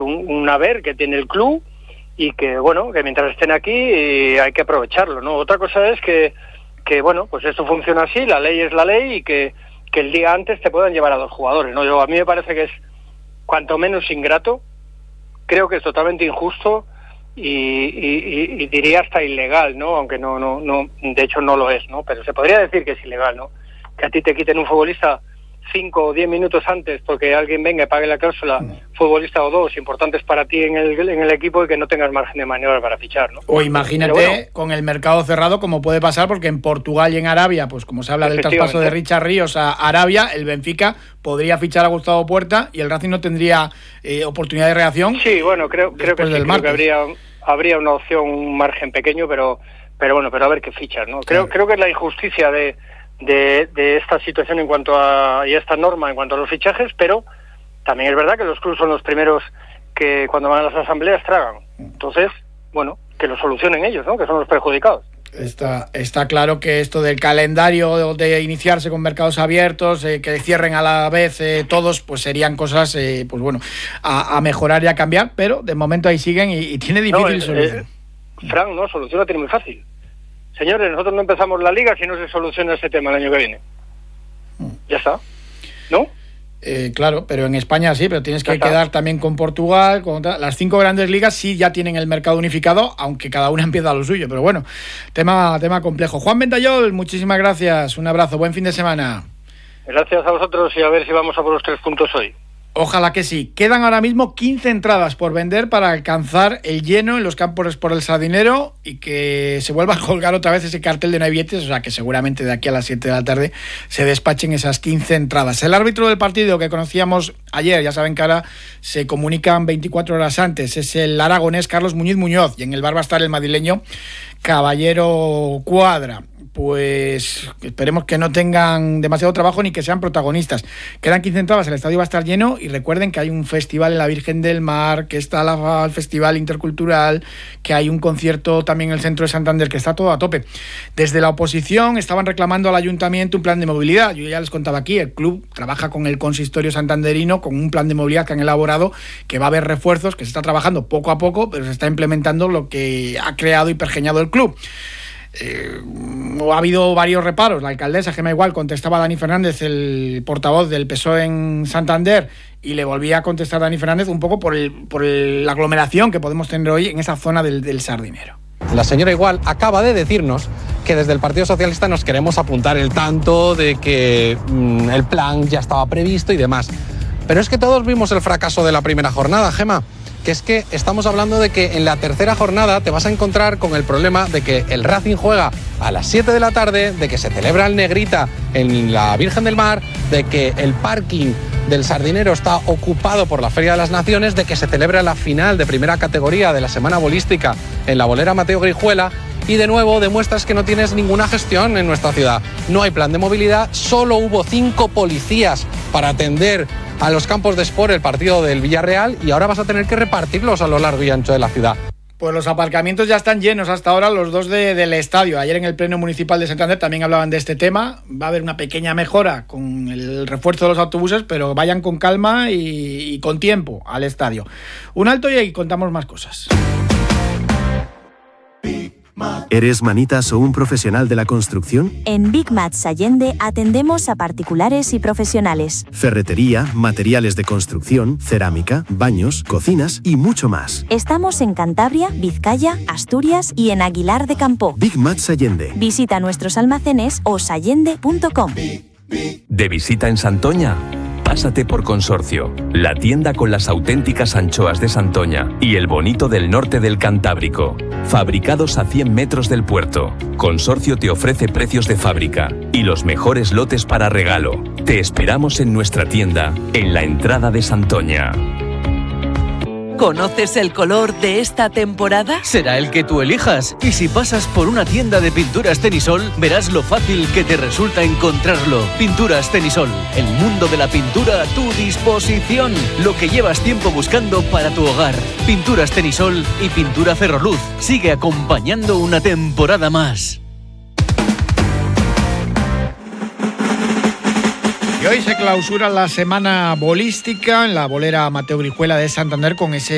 un haber que tiene el club y que, bueno, que mientras estén aquí hay que aprovecharlo, ¿no? Otra cosa es que bueno, pues esto funciona así, la ley es la ley y que el día antes te puedan llevar a 2 jugadores, ¿no? A mí me parece que es cuanto menos ingrato, creo que es totalmente injusto y diría hasta ilegal, ¿no? Aunque no, de hecho no lo es, ¿no? Pero se podría decir que es ilegal, ¿no? Que a ti te quiten un futbolista 5 o 10 minutos antes porque alguien venga y pague la cláusula, futbolista o 2 importantes para ti en el equipo y que no tengas margen de maniobra para fichar, ¿no? O imagínate bueno, con el mercado cerrado como puede pasar, porque en Portugal y en Arabia, pues como se habla del traspaso de Richard Ríos a Arabia, el Benfica podría fichar a Gustavo Puerta y el Racing no tendría oportunidad de reacción. Sí, bueno, creo que sí, creo que habría una opción, un margen pequeño, pero bueno, pero a ver qué fichas, ¿no? Creo que es la injusticia de esta situación en cuanto a y esta norma en cuanto a los fichajes, pero también es verdad que los clubes son los primeros que cuando van a las asambleas tragan. Entonces, bueno, que lo solucionen ellos, ¿no? Que son los perjudicados. Está claro que esto del calendario de iniciarse con mercados abiertos, que cierren a la vez todos, pues serían cosas, pues bueno, a mejorar y a cambiar, pero de momento ahí siguen y tiene difícil solución. Fran, no, solución la tiene muy fácil. Señores, nosotros no empezamos la liga si no se soluciona ese tema el año que viene. Ya está, ¿no? Claro, pero en España sí, pero tienes que quedar también con Portugal, con las 5 grandes ligas sí ya tienen el mercado unificado, aunque cada una empieza lo suyo, pero bueno, tema complejo. Juan Ventayol, muchísimas gracias, un abrazo, buen fin de semana. Gracias a vosotros y a ver si vamos a por los 3 puntos hoy. Ojalá que sí. Quedan ahora mismo 15 entradas por vender para alcanzar el lleno en los campos por el Sardinero y que se vuelva a colgar otra vez ese cartel de no hay billetes, o sea que seguramente de aquí a las 7 de la tarde se despachen esas 15 entradas. El árbitro del partido que conocíamos ayer, ya saben que ahora se comunican 24 horas antes, es el aragonés Carlos Muñiz Muñoz y en el bar va a estar el madrileño Caballero Cuadra. Pues esperemos que no tengan demasiado trabajo ni que sean protagonistas. Quedan 15 entradas, el estadio va a estar lleno y recuerden que hay un festival en la Virgen del Mar, que está el Festival Intercultural, que hay un concierto también en el centro de Santander, que está todo a tope. Desde la oposición estaban reclamando al ayuntamiento un plan de movilidad. Yo ya les contaba aquí, el club trabaja con el consistorio santanderino con un plan de movilidad que han elaborado, que va a haber refuerzos, que se está trabajando poco a poco, pero se está implementando lo que ha creado y pergeñado el club. Ha habido varios reparos. La alcaldesa Gemma Igual contestaba a Dani Fernández, el portavoz del PSOE en Santander, y le volvía a contestar a Dani Fernández un poco por la aglomeración que podemos tener hoy en esa zona del Sardinero. La señora Igual acaba de decirnos que desde el Partido Socialista nos queremos apuntar el tanto de que el plan ya estaba previsto y demás. Pero es que todos vimos el fracaso de la primera jornada, Gemma. Que es que estamos hablando de que en la tercera jornada te vas a encontrar con el problema de que el Racing juega a las 7 de la tarde, de que se celebra el Negrita en la Virgen del Mar, de que el parking del Sardinero está ocupado por la Feria de las Naciones, de que se celebra la final de primera categoría de la Semana Bolística en la bolera Mateo Grijuela. Y de nuevo demuestras que no tienes ninguna gestión en nuestra ciudad. No hay plan de movilidad, solo hubo 5 policías para atender a los campos de Sport el partido del Villarreal y ahora vas a tener que repartirlos a lo largo y ancho de la ciudad. Pues los aparcamientos ya están llenos hasta ahora, los 2 del estadio. Ayer en el Pleno Municipal de Santander también hablaban de este tema. Va a haber una pequeña mejora con el refuerzo de los autobuses, pero vayan con calma y con tiempo al estadio. Un alto y ahí contamos más cosas. ¿Eres manitas o un profesional de la construcción? En Big Mats Allende atendemos a particulares y profesionales. Ferretería, materiales de construcción, cerámica, baños, cocinas y mucho más. Estamos en Cantabria, Vizcaya, Asturias y en Aguilar de Campoo. Big Mats Allende. Visita nuestros almacenes o sallende.com. ¿De visita en Santoña? Pásate por Consorcio, la tienda con las auténticas anchoas de Santoña y el bonito del norte del Cantábrico. Fabricados a 100 metros del puerto, Consorcio te ofrece precios de fábrica y los mejores lotes para regalo. Te esperamos en nuestra tienda, en la entrada de Santoña. ¿Conoces el color de esta temporada? Será el que tú elijas. Y si pasas por una tienda de pinturas Tenisol, verás lo fácil que te resulta encontrarlo. Pinturas Tenisol, el mundo de la pintura a tu disposición. Lo que llevas tiempo buscando para tu hogar. Pinturas Tenisol y Pintura Ferroluz. Sigue acompañando una temporada más. Y hoy se clausura la semana bolística en la bolera Mateo Grijuela de Santander con ese